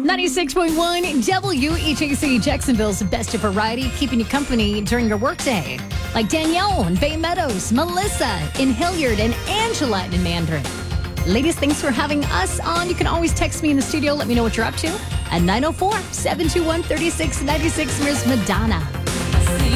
96.1 WEJC Jacksonville's best of variety, keeping you company during your workday. Like Danielle in Bay Meadows, Melissa in Hilliard, and Angela in Mandarin. Ladies, thanks for having us on. You can always text me in the studio. Let me know what you're up to at 904-721-3696. Here's Madonna.